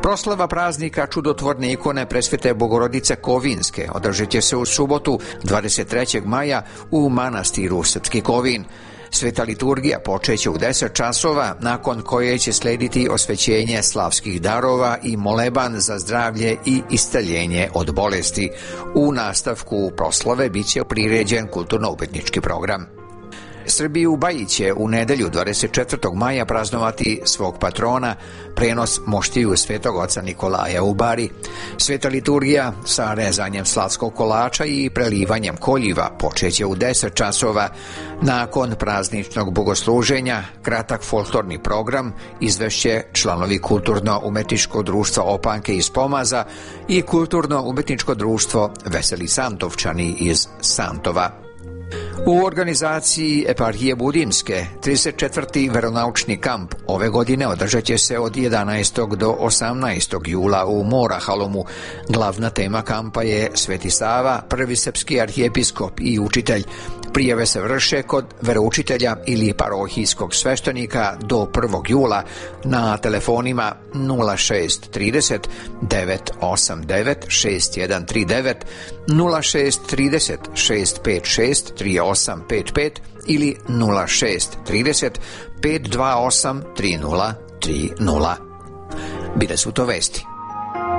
Proslava praznika čudotvorne ikone Presvete Bogorodice Kovinske održat će se u subotu 23. maja u manastiru Srpski Kovin. Sveta liturgija počeće u 10 časova, nakon koje će slediti osvećenje slavskih darova i moleban za zdravlje i isceljenje od bolesti. U nastavku proslave bit će priređen kulturno-umetnički program. Srbi u Baji će u nedelju 24. maja praznovati svog patrona, prenos moštiju Svetog oca Nikolaja u Bari. Sveta liturgija sa rezanjem slavskog kolača i prelivanjem koljiva počeće u 10 časova. Nakon prazničnog bogosluženja, kratak folklorni program izvešće članovi Kulturno-umetničkog društva Opanke iz Pomaza i Kulturno-umetničko društvo Veseli Santovčani iz Santova. U organizaciji Eparhije Budimske 34. veronaučni kamp ove godine održat će se od 11. do 18. jula u Morahalomu. Glavna tema kampa je Sveti Sava, prvi srpski arhijepiskop i učitelj. Prijave se vrše kod veroučitelja ili parohijskog sveštenika do 1. jula na telefonima 0630 989 6139, 0630 656 3855 ili 0630 528 3030. Bile su to vesti.